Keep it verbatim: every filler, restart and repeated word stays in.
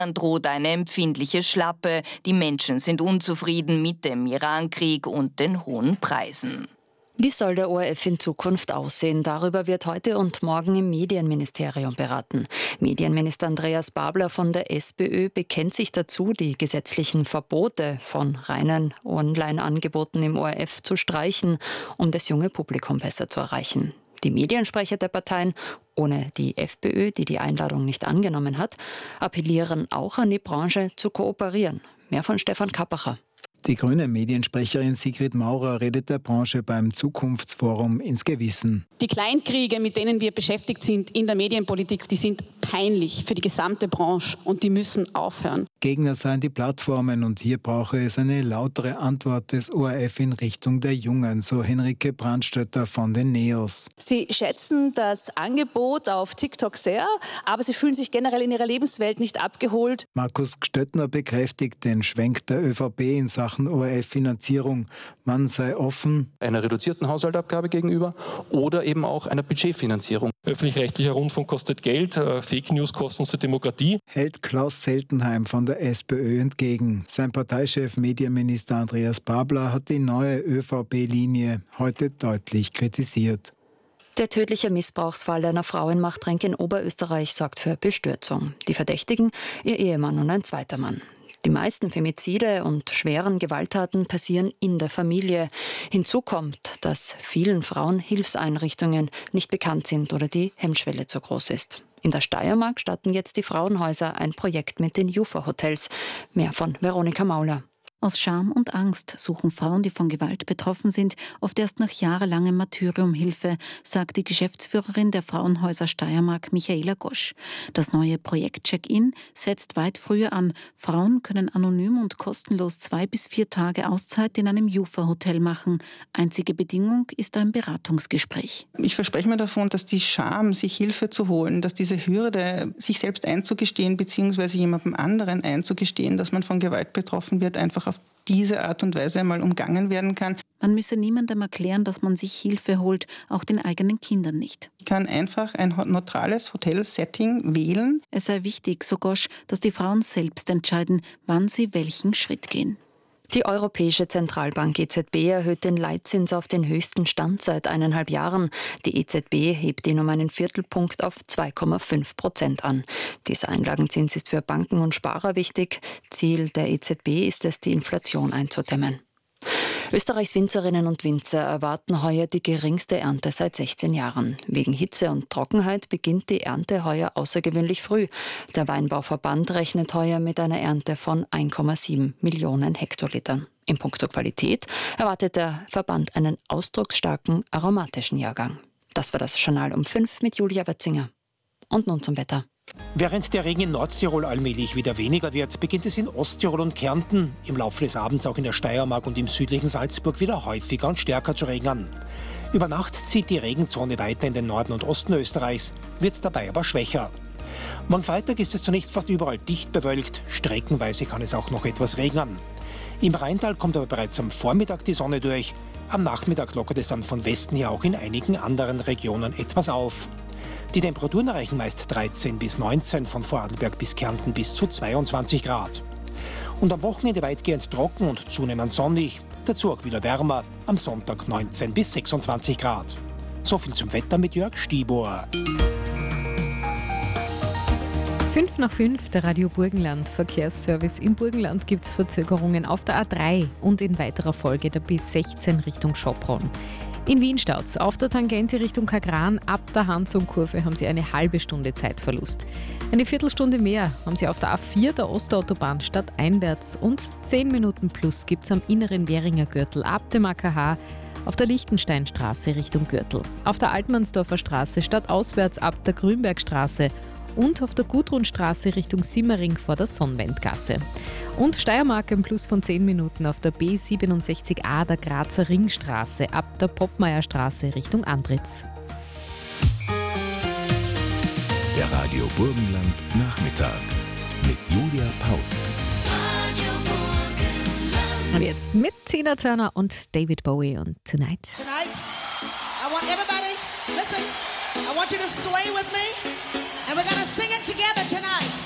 Dann droht eine empfindliche Schlappe. Die Menschen sind unzufrieden mit dem Irankrieg und den hohen Preisen. Wie soll der O R F in Zukunft aussehen? Darüber wird heute und morgen im Medienministerium beraten. Medienminister Andreas Babler von der SPÖ bekennt sich dazu, die gesetzlichen Verbote von reinen Online-Angeboten im O R F zu streichen, um das junge Publikum besser zu erreichen. Die Mediensprecher der Parteien, ohne die FPÖ, die die Einladung nicht angenommen hat, appellieren auch an die Branche zu kooperieren. Mehr von Stefan Kappacher. Die grüne Mediensprecherin Sigrid Maurer redet der Branche beim Zukunftsforum ins Gewissen. Die Kleinkriege, mit denen wir beschäftigt sind in der Medienpolitik, die sind peinlich für die gesamte Branche und die müssen aufhören. Gegner seien die Plattformen und hier brauche es eine lautere Antwort des O R F in Richtung der Jungen, so Henrike Brandstötter von den Neos. Sie schätzen das Angebot auf TikTok sehr, aber sie fühlen sich generell in ihrer Lebenswelt nicht abgeholt. Markus Gstöttner bekräftigt den Schwenk der ÖVP in Sachen O R F-Finanzierung. Man sei offen einer reduzierten Haushaltsabgabe gegenüber oder eben auch einer Budgetfinanzierung. Öffentlich-rechtlicher Rundfunk kostet Geld, äh, Fake News kosten unsere Demokratie. Hält Klaus Seltenheim von der SPÖ entgegen. Sein Parteichef Medienminister Andreas Babler hat die neue ÖVP-Linie heute deutlich kritisiert. Der tödliche Missbrauchsfall einer Frau in Machtrenk in Oberösterreich sorgt für Bestürzung. Die Verdächtigen, ihr Ehemann und ein zweiter Mann. Die meisten Femizide und schweren Gewalttaten passieren in der Familie. Hinzu kommt, dass vielen Frauen Hilfseinrichtungen nicht bekannt sind oder die Hemmschwelle zu groß ist. In der Steiermark starten jetzt die Frauenhäuser ein Projekt mit den Jufa-Hotels. Mehr von Veronika Mauler. Aus Scham und Angst suchen Frauen, die von Gewalt betroffen sind, oft erst nach jahrelangem Martyrium Hilfe, sagt die Geschäftsführerin der Frauenhäuser Steiermark, Michaela Gosch. Das neue Projekt Check-in setzt weit früher an. Frauen können anonym und kostenlos zwei bis vier Tage Auszeit in einem Jufa-Hotel machen. Einzige Bedingung ist ein Beratungsgespräch. Ich verspreche mir davon, dass die Scham, sich Hilfe zu holen, dass diese Hürde, sich selbst einzugestehen bzw. jemandem anderen einzugestehen, dass man von Gewalt betroffen wird, einfach auf diese Art und Weise einmal umgangen werden kann. Man müsse niemandem erklären, dass man sich Hilfe holt, auch den eigenen Kindern nicht. Ich kann einfach ein neutrales Hotelsetting wählen. Es sei wichtig, so Gosch, dass die Frauen selbst entscheiden, wann sie welchen Schritt gehen. Die Europäische Zentralbank E Z B erhöht den Leitzins auf den höchsten Stand seit eineinhalb Jahren. Die E Z B hebt ihn um einen Viertelpunkt auf zwei Komma fünf Prozent an. Dieser Einlagenzins ist für Banken und Sparer wichtig. Ziel der E Z B ist es, die Inflation einzudämmen. Österreichs Winzerinnen und Winzer erwarten heuer die geringste Ernte seit sechzehn Jahren. Wegen Hitze und Trockenheit beginnt die Ernte heuer außergewöhnlich früh. Der Weinbauverband rechnet heuer mit einer Ernte von eins Komma sieben Millionen Hektolitern. In puncto Qualität erwartet der Verband einen ausdrucksstarken aromatischen Jahrgang. Das war das Journal um fünf mit Julia Wetzinger. Und nun zum Wetter. Während der Regen in Nordtirol allmählich wieder weniger wird, beginnt es in Osttirol und Kärnten im Laufe des Abends auch in der Steiermark und im südlichen Salzburg wieder häufiger und stärker zu regnen. Über Nacht zieht die Regenzone weiter in den Norden und Osten Österreichs, wird dabei aber schwächer. Morgen Freitag ist es zunächst fast überall dicht bewölkt, streckenweise kann es auch noch etwas regnen. Im Rheintal kommt aber bereits am Vormittag die Sonne durch, am Nachmittag lockert es dann von Westen her auch in einigen anderen Regionen etwas auf. Die Temperaturen erreichen meist dreizehn bis neunzehn, von Vorarlberg bis Kärnten bis zu zweiundzwanzig Grad. Und am Wochenende weitgehend trocken und zunehmend sonnig, dazu auch wieder wärmer, am Sonntag neunzehn bis sechsundzwanzig Grad. So viel zum Wetter mit Jörg Stiebuhr. Fünf nach fünf, der Radio Burgenland Verkehrsservice. Im Burgenland gibt es Verzögerungen auf der A drei und in weiterer Folge der B sechzehn Richtung Schopron. In Wien staut's. Auf der Tangente Richtung Kagran ab der Hansung-Kurve haben Sie eine halbe Stunde Zeitverlust. Eine Viertelstunde mehr haben Sie auf der A vier der Ostautobahn stadteinwärts und zehn Minuten plus gibt's am inneren Währinger Gürtel ab dem A K H auf der Lichtensteinstraße Richtung Gürtel. Auf der Altmannsdorfer Straße stadtauswärts ab der Grünbergstraße und auf der Gudrunstraße Richtung Simmering vor der Sonnwendgasse. Und Steiermark im Plus von zehn Minuten auf der B siebenundsechzig A der Grazer Ringstraße ab der Poppmeierstraße Richtung Andritz. Der Radio Burgenland Nachmittag mit Julia Paus. Und jetzt mit Tina Turner und David Bowie und Tonight. Tonight, I want everybody, listen, I want you to sway with me and we're gonna sing it together tonight.